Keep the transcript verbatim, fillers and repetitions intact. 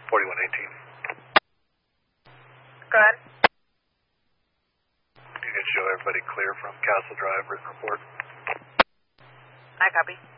forty-one eighteen. Go ahead. You can show everybody clear from Castle Drive, written report. I copy.